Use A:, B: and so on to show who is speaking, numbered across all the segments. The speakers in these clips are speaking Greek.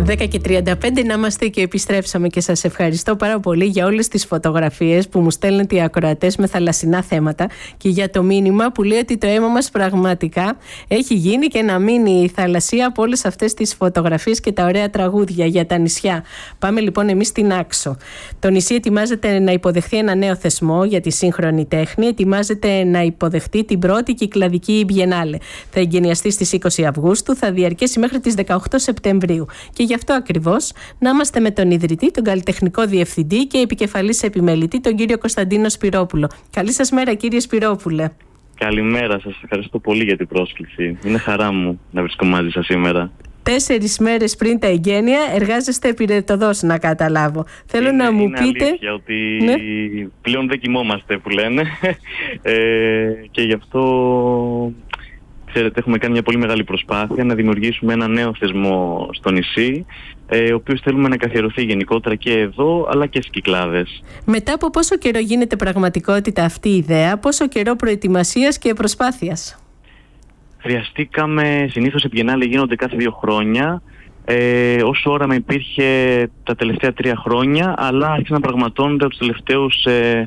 A: 10:35 να είμαστε και επιστρέψαμε και σας ευχαριστώ πάρα πολύ για όλες τις φωτογραφίες που μου στέλνετε οι ακροατές με θαλασσινά θέματα και για το μήνυμα που λέει ότι το αίμα μας πραγματικά έχει γίνει και να μείνει η θαλασσία από όλες αυτές τις φωτογραφίες και τα ωραία τραγούδια για τα νησιά. Πάμε λοιπόν εμείς στην Άξο. Το νησί ετοιμάζεται να υποδεχθεί ένα νέο θεσμό για τη σύγχρονη τέχνη, ετοιμάζεται να υποδεχτεί την πρώτη Κυκλαδική Biennale. Θα εγκαινιαστεί στις 20 Αυγούστου, θα διαρκέσει μέχρι τις 18 Σεπτεμβρίου. Και γι' αυτό ακριβώς να είμαστε με τον ιδρυτή, τον καλλιτεχνικό διευθυντή και επικεφαλής επιμελητή, τον κύριο Κωνσταντίνο Σπυρόπουλο. Καλή σας μέρα, κύριε Σπυρόπουλε.
B: Καλημέρα, σας ευχαριστώ πολύ για την πρόσκληση. Είναι χαρά μου να βρίσκομαι μαζί σας σήμερα.
A: 4 μέρες πριν τα εγγένεια εργάζεστε πυρετοδός, να καταλάβω. Θέλω να μου πείτε...
B: Είναι αλήθεια ότι πλέον δεν κοιμόμαστε που λένε και γι' αυτό... Ξέρετε, έχουμε κάνει μια πολύ μεγάλη προσπάθεια να δημιουργήσουμε ένα νέο θεσμό στο νησί, ο οποίος θέλουμε να καθιερωθεί γενικότερα και εδώ, αλλά και στις Κυκλάδες.
A: Μετά από πόσο καιρό γίνεται πραγματικότητα αυτή η ιδέα, πόσο καιρό προετοιμασίας και προσπάθειας?
B: Χρειαστήκαμε, συνήθως οι Biennale γίνονται κάθε 2 χρόνια, όσο όραμα υπήρχε τα τελευταία 3 χρόνια, αλλά άρχισαν να πραγματώνονται τους τελευταίους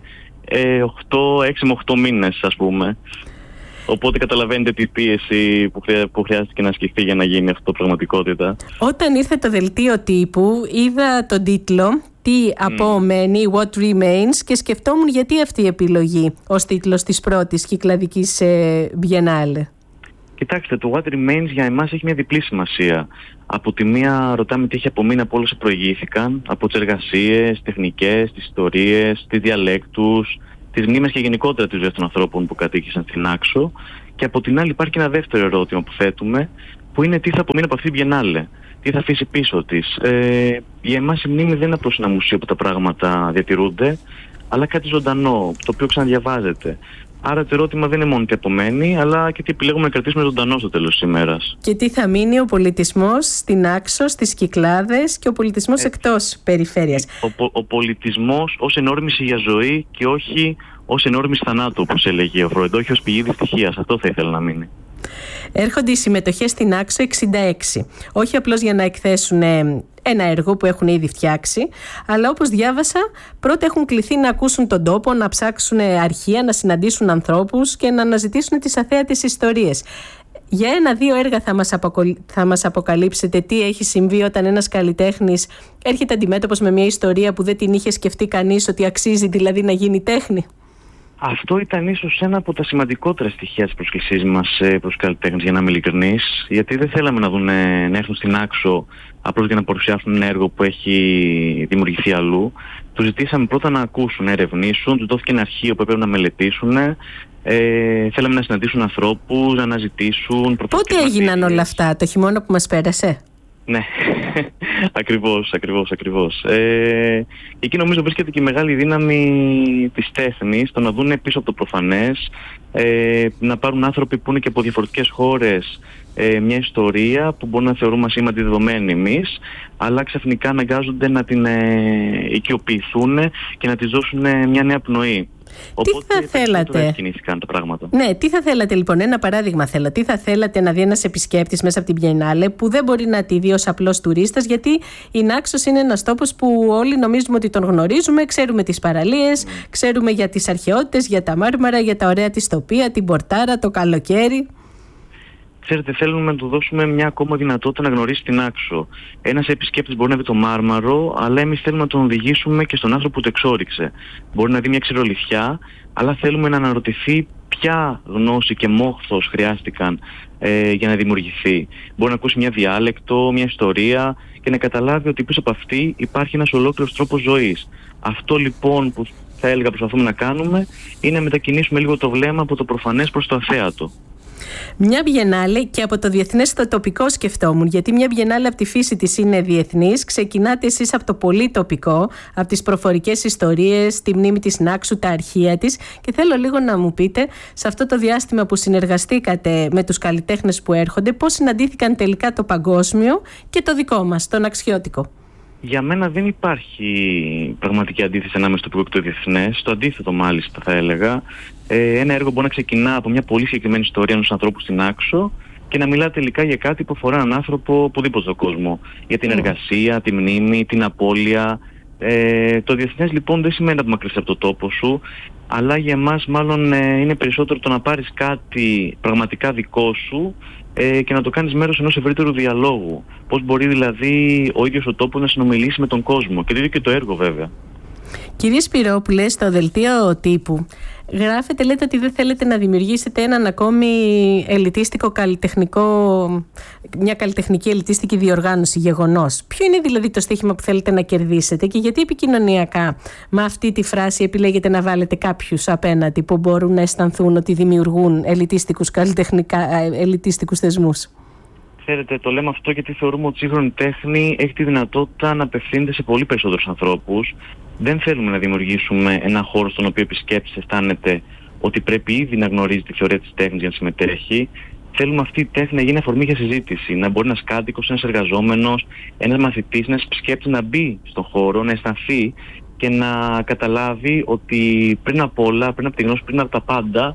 B: 6 με 8 μήνες, ας πούμε. Οπότε καταλαβαίνετε τη πίεση που χρειάστηκε να ασκηθεί για να γίνει αυτό πραγματικότητα.
A: Όταν ήρθε το δελτίο τύπου, είδα τον τίτλο «Τι απομένει, What Remains» και σκεφτόμουν γιατί αυτή η επιλογή ως τίτλος της πρώτης Κυκλαδικής Biennale.
B: Κοιτάξτε, το What Remains για εμάς έχει μια διπλή σημασία. Από τη μία ρωτάμε τι έχει απομείνει από όλους που προηγήθηκαν, από τις εργασίες, τεχνικές, τις ιστορίες, τις διαλέκτους, τις μνήμες και γενικότερα τις ζωές των ανθρώπων που κατοίκησαν στην Άξο. Και από την άλλη υπάρχει και ένα δεύτερο ερώτημα που θέτουμε, που είναι τι θα απομείνει από αυτή την Biennale, τι θα αφήσει πίσω της. Για εμάς η μνήμη δεν είναι απλώς ένα μουσείο που τα πράγματα διατηρούνται, αλλά κάτι ζωντανό, το οποίο ξαναδιαβάζεται. Άρα το ερώτημα δεν είναι μόνο τι απομένει, αλλά και τι επιλέγουμε να κρατήσουμε ζωντανό στο τέλος της ημέρας.
A: Και τι θα μείνει ο πολιτισμός στην Άξο, στις Κυκλάδες και ο πολιτισμός εκτός περιφέρειας.
B: Ο πολιτισμός ως ενόρμηση για ζωή και όχι ως ενόρμηση θανάτου, όπως έλεγε ο Φρόιντ, όχι ως πηγή δυστυχίας. Αυτό θα ήθελα να μείνει.
A: Έρχονται οι συμμετοχές στην Άξο 66. Όχι απλώς για να εκθέσουν ένα έργο που έχουν ήδη φτιάξει, αλλά όπως διάβασα, πρώτα έχουν κληθεί να ακούσουν τον τόπο, να ψάξουν αρχεία, να συναντήσουν ανθρώπους και να αναζητήσουν τις αθέατες ιστορίες. Για 1-2 έργα θα μας αποκαλύψετε τι έχει συμβεί όταν ένας καλλιτέχνης έρχεται αντιμέτωπος με μια ιστορία που δεν την είχε σκεφτεί κανείς ότι αξίζει δηλαδή να γίνει τέχνη.
B: Αυτό ήταν ίσως ένα από τα σημαντικότερα στοιχεία της πρόσκλησής μας προς καλλιτέχνες, για να είμαι ειλικρινής, γιατί δεν θέλαμε να έρθουν στην Άξο απλώς για να παρουσιάσουν ένα έργο που έχει δημιουργηθεί αλλού. Τους ζητήσαμε πρώτα να ακούσουν, να ερευνήσουν, τους δόθηκε ένα αρχείο που έπρεπε να μελετήσουν. Θέλαμε να συναντήσουν ανθρώπους, να αναζητήσουν.
A: Πότε έγιναν όλα αυτά, το χειμώνα που μας πέρασε?
B: Ναι, ακριβώς. Εκεί νομίζω βρίσκεται και η μεγάλη δύναμη της τέχνης, το να δουν πίσω από το προφανές, να πάρουν άνθρωποι που είναι και από διαφορετικές χώρες μια ιστορία που μπορούμε να θεωρούμε σήμα τη δεδομένη εμείς, αλλά ξαφνικά αναγκάζονται να την οικειοποιηθούν και να της δώσουν μια νέα πνοή. Οπότε,
A: τι θα θέλατε?
B: Κινήθηκαν τα πράγματα.
A: Ναι, τι θα θέλατε λοιπόν, ένα παράδειγμα θέλω. Τι θα θέλατε να δει ένας επισκέπτης μέσα από την Biennale που δεν μπορεί να τη δει ως απλός τουρίστας, γιατί η Νάξος είναι ένας τόπος που όλοι νομίζουμε ότι τον γνωρίζουμε, ξέρουμε τις παραλίες, ξέρουμε για τις αρχαιότητες, για τα μάρμαρα, για τα ωραία της τοπία, την Πορτάρα, το καλοκαίρι.
B: Ξέρετε, θέλουμε να του δώσουμε μια ακόμα δυνατότητα να γνωρίσει την Άξο. Ένας επισκέπτης μπορεί να δει το Μάρμαρο, αλλά εμείς θέλουμε να τον οδηγήσουμε και στον άνθρωπο που το εξόριξε. Μπορεί να δει μια ξηρολιθιά, αλλά θέλουμε να αναρωτηθεί ποια γνώση και μόχθος χρειάστηκαν για να δημιουργηθεί. Μπορεί να ακούσει μια διάλεκτο, μια ιστορία και να καταλάβει ότι πίσω από αυτή υπάρχει ένας ολόκληρος τρόπος ζωής. Αυτό λοιπόν που θα έλεγα προσπαθούμε να κάνουμε είναι να μετακινήσουμε λίγο το βλέμμα από το προφανές προς το αθέατο.
A: Μια Biennale και από το διεθνές στο τοπικό σκεφτόμουν, γιατί μια Biennale από τη φύση της είναι διεθνής. Ξεκινάτε εσείς από το πολύ τοπικό, από τις προφορικές ιστορίες, τη μνήμη της Νάξου, τα αρχεία της, και θέλω λίγο να μου πείτε, σε αυτό το διάστημα που συνεργαστήκατε με τους καλλιτέχνες που έρχονται, πώς συναντήθηκαν τελικά το παγκόσμιο και το δικό μας, τον αξιώτικο.
B: Για μένα δεν υπάρχει πραγματική αντίθεση ανάμεσα στο τοπικό και το διεθνές. Το αντίθετο, μάλιστα, θα έλεγα. Ένα έργο μπορεί να ξεκινά από μια πολύ συγκεκριμένη ιστορία ενός ανθρώπου στην Άξο και να μιλά τελικά για κάτι που αφορά έναν άνθρωπο οπουδήποτε στον κόσμο. Για την εργασία, τη μνήμη, την απώλεια. Το διεθνές λοιπόν δεν σημαίνει να απομακρυνθείς από το τόπο σου, αλλά για εμάς μάλλον είναι περισσότερο το να πάρεις κάτι πραγματικά δικό σου και να το κάνεις μέρος ενός ευρύτερου διαλόγου. Πώς μπορεί δηλαδή ο ίδιος ο τόπος να συνομιλήσει με τον κόσμο, και το ίδιο και το έργο βέβαια.
A: Κύριε Σπυρόπουλε, στο δελτίο τύπου γράφετε, λέτε ότι δεν θέλετε να δημιουργήσετε έναν ακόμη ελιτίστικο μια καλλιτεχνική ελιτίστικη διοργάνωση, γεγονός. Ποιο είναι δηλαδή το στοίχημα που θέλετε να κερδίσετε και γιατί επικοινωνιακά με αυτή τη φράση επιλέγετε να βάλετε κάποιους απέναντι που μπορούν να αισθανθούν ότι δημιουργούν ελιτίστικους θεσμούς?
B: Ξέρετε, το λέμε αυτό γιατί θεωρούμε ότι η σύγχρονη τέχνη έχει τη δυνατότητα να απευθύνεται σε πολύ περισσότερους ανθρώπους. Δεν θέλουμε να δημιουργήσουμε ένα χώρο στον οποίο επισκέπτης αισθάνεται ότι πρέπει ήδη να γνωρίζει τη θεωρία της τέχνης για να συμμετέχει. Θέλουμε αυτή η τέχνη να γίνει αφορμή για συζήτηση. Να μπορεί ένας κάτοικος, ένας εργαζόμενος, ένας μαθητής, ένας επισκέπτης να μπει στον χώρο, να αισθανθεί και να καταλάβει ότι πριν από όλα, πριν από τη γνώση, πριν από τα πάντα,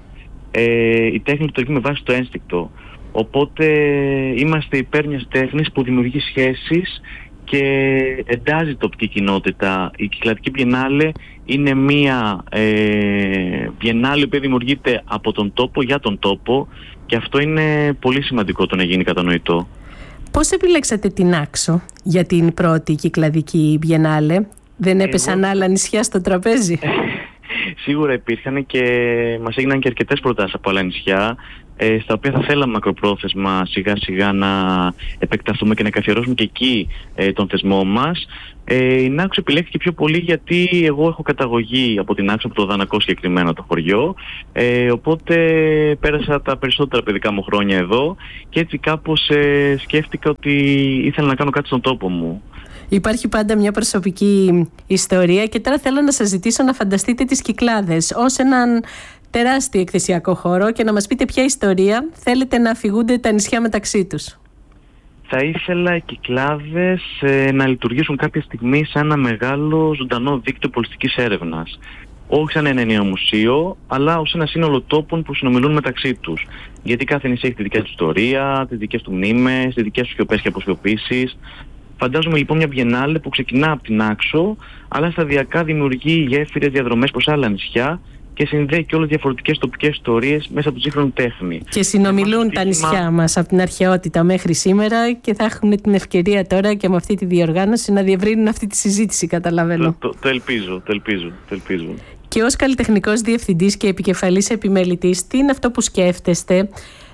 B: η τέχνη λειτουργεί με βάση το ένστικτο. Οπότε είμαστε υπέρ μιας τέχνης που δημιουργεί σχέσεις και εντάζει τοπική κοινότητα. Η Κυκλαδική Biennale είναι μια Biennale που δημιουργείται από τον τόπο για τον τόπο, και αυτό είναι πολύ σημαντικό το να γίνει κατανοητό. Πώς
A: επιλέξατε την Άξο για την πρώτη Κυκλαδική Biennale? Δεν έπεσαν άλλα νησιά στο τραπέζι?
B: Σίγουρα υπήρχαν και μας έγιναν και αρκετές προτάσεις από άλλα νησιά, στα οποία θα θέλαμε μακροπρόθεσμα σιγά σιγά να επεκταθούμε και να καθιερώσουμε και εκεί τον θεσμό μας. Η Νάξο επιλέχθηκε πιο πολύ γιατί εγώ έχω καταγωγή από την Νάξο, από το Δανακό συγκεκριμένα το χωριό, οπότε πέρασα τα περισσότερα παιδικά μου χρόνια εδώ και έτσι κάπως σκέφτηκα ότι ήθελα να κάνω κάτι στον τόπο μου.
A: Υπάρχει πάντα μια προσωπική ιστορία και τώρα θέλω να σας ζητήσω να φανταστείτε τις Κυκλάδες ως έναν τεράστιο εκθεσιακό χώρο και να μας πείτε ποια ιστορία θέλετε να αφηγούνται τα νησιά μεταξύ τους.
B: Θα ήθελα οι Κυκλάδες να λειτουργήσουν κάποια στιγμή σαν ένα μεγάλο ζωντανό δίκτυο πολιτικής έρευνας. Όχι σαν ένα ενιαίο μουσείο, αλλά ως ένα σύνολο τόπων που συνομιλούν μεταξύ τους. Γιατί κάθε νησί έχει τη δικιά του ιστορία, τις δικές του μνήμες, τις δικές του σιωπές και αποσιωπήσεις. Φαντάζομαι λοιπόν μια Biennale που ξεκινά από την Άξο, αλλά σταδιακά δημιουργεί γέφυρες, διαδρομές προς άλλα νησιά και συνδέει και όλες διαφορετικές τοπικές ιστορίες μέσα από τη σύγχρονη τέχνη.
A: Και συνομιλούν τα νησιά μας από την αρχαιότητα μέχρι σήμερα και θα έχουν την ευκαιρία τώρα και με αυτή τη διοργάνωση να διευρύνουν αυτή τη συζήτηση, καταλαβαίνω.
B: Το ελπίζω.
A: Και ως καλλιτεχνικός διευθυντής και επικεφαλής επιμελητής, τι είναι αυτό που σκέφτεστε?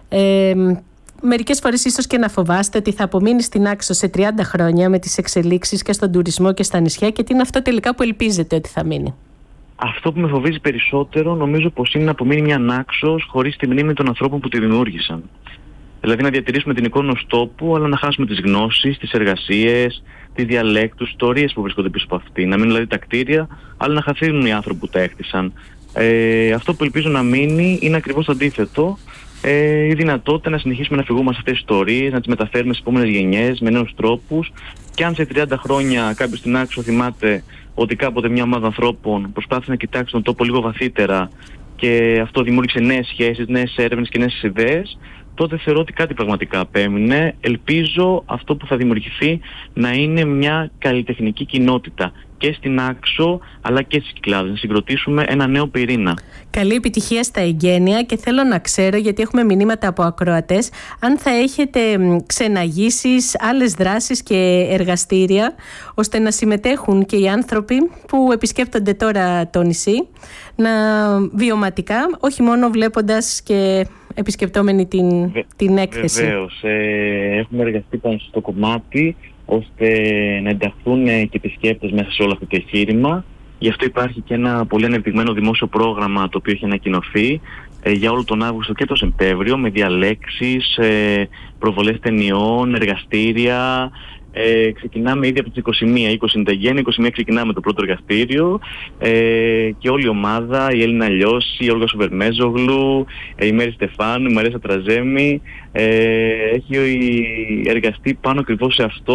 A: Μερικές φορές ίσως και να φοβάστε ότι θα απομείνει στην Άξο σε 30 χρόνια με τις εξελίξεις και στον τουρισμό και στα νησιά, και τι είναι αυτό τελικά που ελπίζετε ότι θα μείνει?
B: Αυτό που με φοβίζει περισσότερο νομίζω πως είναι να απομείνει μια Νάξος χωρίς τη μνήμη των ανθρώπων που τη δημιούργησαν. Δηλαδή να διατηρήσουμε την εικόνα ως τόπου, αλλά να χάσουμε τις γνώσεις, τις εργασίες, τις διαλέκτους, ιστορίες που βρίσκονται πίσω από αυτή. Να μείνουν δηλαδή τα κτίρια, αλλά να χαθούν οι άνθρωποι που τα έκτισαν. Αυτό που ελπίζω να μείνει είναι ακριβώς το αντίθετο. Η δυνατότητα να συνεχίσουμε να φυγούμε σε αυτές τις ιστορίες, να τις μεταφέρουμε στις επόμενες γενιές με νέους τρόπους. Και αν σε 30 χρόνια κάποιος στην Άξο θυμάται ότι κάποτε μια ομάδα ανθρώπων προσπάθησε να κοιτάξει τον τόπο λίγο βαθύτερα και αυτό δημιούργησε νέες σχέσεις, νέες έρευνες και νέες ιδέες, τότε θεωρώ ότι κάτι πραγματικά απέμεινε. Ελπίζω αυτό που θα δημιουργηθεί να είναι μια καλλιτεχνική κοινότητα και στην Άξο αλλά και στις Κυκλάδες, να συγκροτήσουμε ένα νέο πυρήνα.
A: Καλή επιτυχία στα εγγένεια και θέλω να ξέρω, γιατί έχουμε μηνύματα από ακροατές, αν θα έχετε ξεναγήσεις, άλλες δράσεις και εργαστήρια ώστε να συμμετέχουν και οι άνθρωποι που επισκέπτονται τώρα το νησί να βιωματικά, όχι μόνο βλέποντας και επισκεπτόμενοι την έκθεση.
B: Βεβαίως, έχουμε εργαστεί πάνω στο κομμάτι ώστε να ενταχθούν και επισκέπτες μέσα σε όλο αυτό το εγχείρημα. Γι' αυτό υπάρχει και ένα πολύ ανεπτυγμένο δημόσιο πρόγραμμα το οποίο έχει ανακοινωθεί για όλο τον Αύγουστο και τον Σεπτέμβριο, με διαλέξεις, προβολές ταινιών, εργαστήρια. Ξεκινάμε ήδη από τις 21 είναι τα γέννη, 21 ξεκινάμε το πρώτο εργαστήριο και όλη η ομάδα, η Έλληνα Λιώση, η Όλγα Σοβερμέζογλου, η Μέρη Στεφάνου, η Μαρέσα Τραζέμι, έχει εργαστεί πάνω ακριβώς σε αυτό,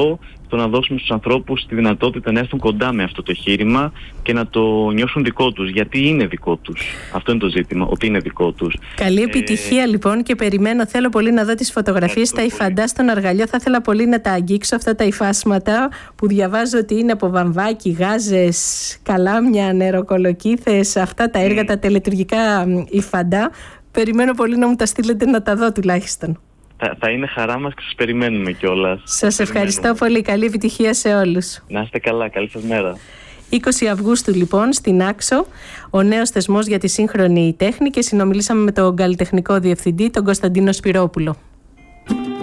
B: στο να δώσουμε στους ανθρώπους τη δυνατότητα να έρθουν κοντά με αυτό το εγχείρημα και να το νιώσουν δικό τους. Γιατί είναι δικό τους. Αυτό είναι το ζήτημα, ότι είναι δικό τους.
A: Καλή επιτυχία λοιπόν και περιμένω. Θέλω πολύ να δω τις φωτογραφίες. Τα υφαντά στον αργαλείο θα ήθελα πολύ να τα αγγίξω, αυτά τα υφάσματα που διαβάζω ότι είναι από βαμβάκι, γάζες, καλάμια, νεροκολοκύθες, αυτά τα έργα, τα τελετουργικά υφαντά. Περιμένω πολύ να μου τα στείλετε να τα δω τουλάχιστον.
B: Θα είναι χαρά μας και σας περιμένουμε κιόλας.
A: Σας ευχαριστώ πολύ. Καλή επιτυχία σε όλους.
B: Να είστε καλά. Καλή σας μέρα.
A: 20 Αυγούστου λοιπόν στην Άξο, ο νέος θεσμός για τη σύγχρονη τέχνη, και συνομιλήσαμε με τον καλλιτεχνικό διευθυντή, τον Κωνσταντίνο Σπυρόπουλο.